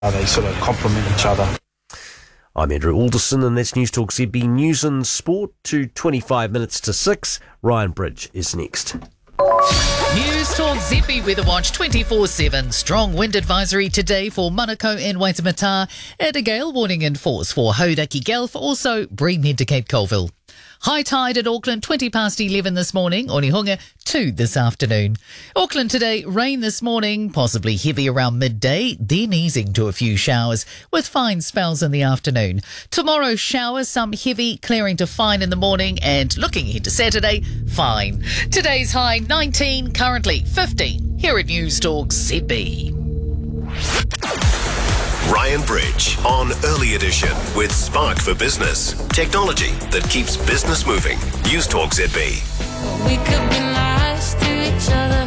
They sort of complement each other. I'm Andrew Alderson, and that's News Talk ZB News and Sport to 25 minutes to 6. Ryan Bridge is next. News Talk ZB Weather Watch 24/7. Strong wind advisory today for Manukau and Waitemata, and a gale warning in force for Hauraki Gulf, also Breamhead to Cape Colville. High tide at Auckland 20 past 11 this morning, Onehunga 2 this afternoon. Auckland today, rain this morning, possibly heavy around midday, then easing to a few showers with fine spells in the afternoon. Tomorrow showers, some heavy, clearing to fine in the morning, and looking ahead to Saturday, fine. Today's high 19, currently 15 here at News Talk ZB. Ryan Bridge on Early Edition with Spark for Business. Technology that keeps business moving. News Talk ZB. We could be nice to each other,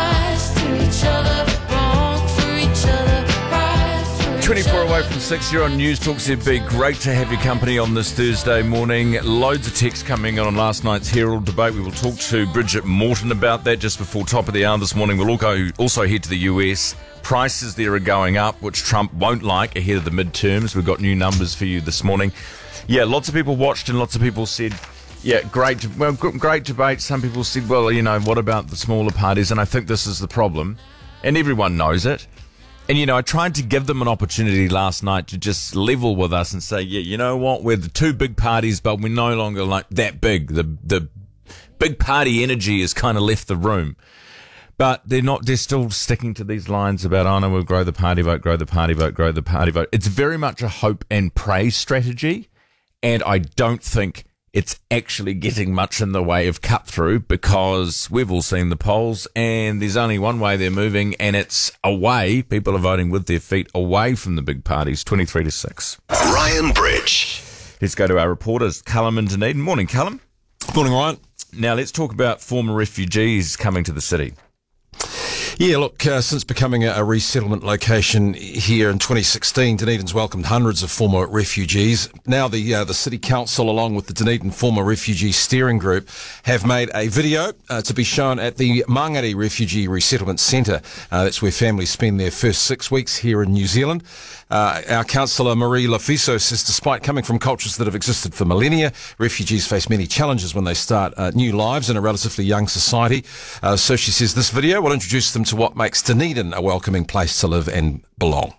wrong for each other, right for each 24 other. away from 6, you're on News Talk ZB. Great to have your company on this Thursday morning. Loads of texts coming in on last night's Herald debate. We will talk to Bridget Morton about that just before top of the hour this morning. We'll also head to the US. Prices there are going up, which Trump won't like ahead of the midterms. We've got new numbers for you this morning. Yeah, lots of people watched and lots of people said, yeah, great debate. Some people said, well, you know, what about the smaller parties? And I think this is the problem. And everyone knows it. And, you know, I tried to give them an opportunity last night to just level with us and say, yeah, you know what? We're the two big parties, but we're no longer like that big. The big party energy has kind of left the room. But they're still sticking to these lines about, oh no, we'll grow the party vote, grow the party vote, grow the party vote. It's very much a hope and pray strategy. And I don't think it's actually getting much in the way of cut through, because we've all seen the polls and there's only one way they're moving, and it's away. People are voting with their feet away from the big parties, 23-6. Ryan Bridge. Let's go to our reporters, Callum and Dunedin. Morning, Callum. Morning, Ryan. Now let's talk about former refugees coming to the city. Yeah, look, since becoming a resettlement location here in 2016, Dunedin's welcomed hundreds of former refugees. Now the City Council, along with the Dunedin Former Refugee Steering Group, have made a video to be shown at the Mangere Refugee Resettlement Centre. That's where families spend their first 6 weeks here in New Zealand. Our councillor, Marie Lafiso, says despite coming from cultures that have existed for millennia, refugees face many challenges when they start new lives in a relatively young society. So she says this video will introduce them to what makes Dunedin a welcoming place to live and belong.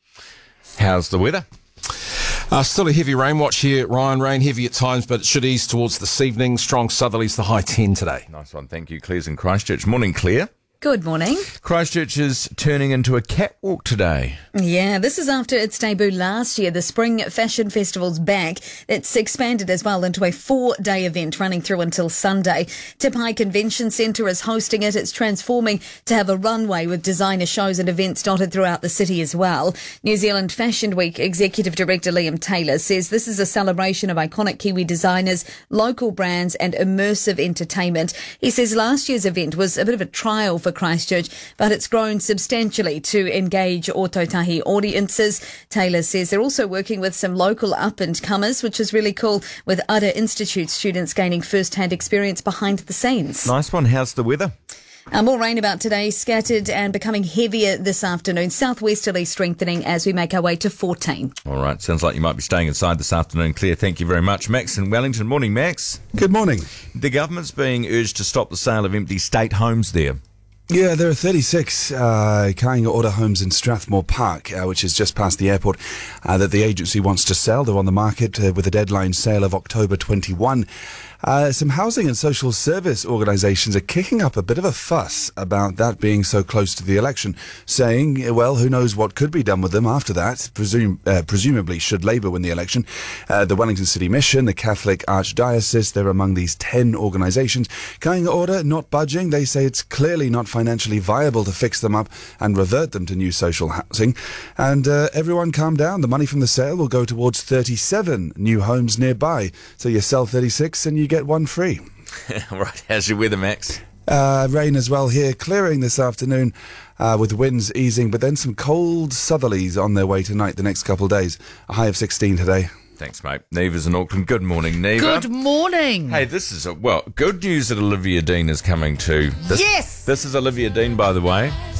How's the weather? Still a heavy rain watch here, Ryan. Rain heavy at times, but it should ease towards this evening. Strong southerlies, the high 10 today. Nice one. Thank you. Claire's in Christchurch. Morning, Claire. Good morning. Christchurch is turning into a catwalk today. Yeah, this is after its debut last year. The Spring Fashion Festival's back. It's expanded as well into a 4-day event running through until Sunday. Tipai Convention Centre is hosting it. It's transforming to have a runway with designer shows and events dotted throughout the city as well. New Zealand Fashion Week Executive Director Liam Taylor says this is a celebration of iconic Kiwi designers, local brands and immersive entertainment. He says last year's event was a bit of a trial for Christchurch, but it's grown substantially to engage Ōtautahi audiences. Taylor says they're also working with some local up-and-comers, which is really cool, with Ada Institute students gaining first-hand experience behind the scenes. Nice one. How's the weather? More rain about today, scattered and becoming heavier this afternoon. Southwesterly strengthening as we make our way to 14. All right. Sounds like you might be staying inside this afternoon, Claire. Thank you very much. Max in Wellington. Morning, Max. Good morning. The government's being urged to stop the sale of empty state homes there. Yeah, there are 36 Kāinga Ora homes in Strathmore Park, which is just past the airport, that the agency wants to sell. They're on the market with a deadline sale of October 21. Some housing and social service organisations are kicking up a bit of a fuss about that being so close to the election, saying, well, who knows what could be done with them after that, presumably should Labour win the election. The Wellington City Mission, the Catholic Archdiocese, they're among these 10 organisations. Kāinga Ora not budging. They say it's clearly not financially viable to fix them up and revert them to new social housing. And everyone calm down. The money from the sale will go towards 37 new homes nearby. So you sell 36 and you get one free. All right. How's your weather, Max? Rain as well here, clearing this afternoon with winds easing, but then some cold southerlies on their way tonight the next couple of days. A high of 16 today. Thanks, mate. Neva's in Auckland. Good morning, Neva. Good morning. Hey, this is good news that Olivia Dean is coming to. Yes! This is Olivia Dean, by the way.